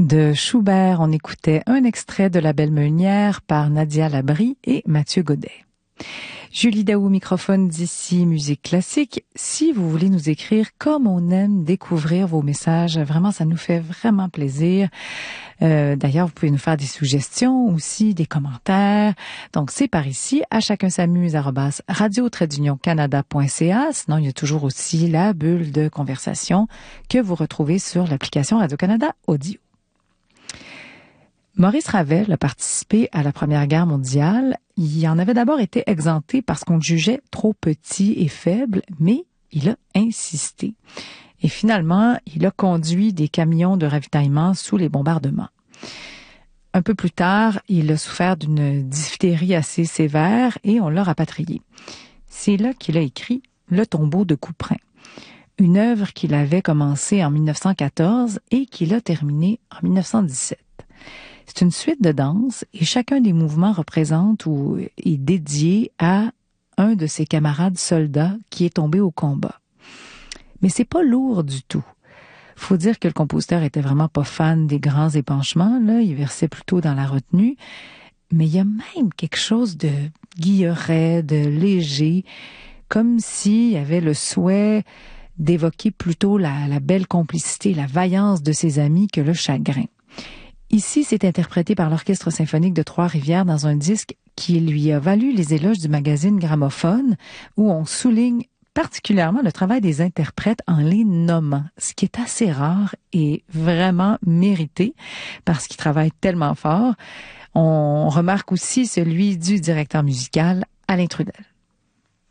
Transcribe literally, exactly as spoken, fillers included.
De Schubert, on écoutait un extrait de La Belle Meunière par Nadia Labrie et Mathieu Godet. Julie Daou, microphone d'ici Musique Classique. Si vous voulez nous écrire, comme on aime découvrir vos messages, vraiment, ça nous fait vraiment plaisir. Euh, d'ailleurs, vous pouvez nous faire des suggestions aussi, des commentaires. Donc, c'est par ici, à chacun s'amuse, arobase radio tiret canada point c a. Sinon, il y a toujours aussi la bulle de conversation que vous retrouvez sur l'application Radio-Canada Audio. Maurice Ravel a participé à la Première Guerre mondiale. Il en avait d'abord été exempté parce qu'on le jugeait trop petit et faible, mais il a insisté. Et finalement, il a conduit des camions de ravitaillement sous les bombardements. Un peu plus tard, il a souffert d'une diphtérie assez sévère et on l'a rapatrié. C'est là qu'il a écrit Le tombeau de Couperin, une œuvre qu'il avait commencée en mille neuf cent quatorze et qu'il a terminée en mille neuf cent dix-sept. C'est une suite de danses et chacun des mouvements représente ou est dédié à un de ses camarades soldats qui est tombé au combat. Mais c'est pas lourd du tout. Faut dire que le compositeur était vraiment pas fan des grands épanchements, là, il versait plutôt dans la retenue, mais il y a même quelque chose de guilleret, de léger, comme s'il y avait le souhait d'évoquer plutôt la, la belle complicité, la vaillance de ses amis que le chagrin. Ici, c'est interprété par l'Orchestre symphonique de Trois-Rivières dans un disque qui lui a valu les éloges du magazine Gramophone, où on souligne particulièrement le travail des interprètes en les nommant, ce qui est assez rare et vraiment mérité parce qu'ils travaillent tellement fort. On remarque aussi celui du directeur musical, Alain Trudel.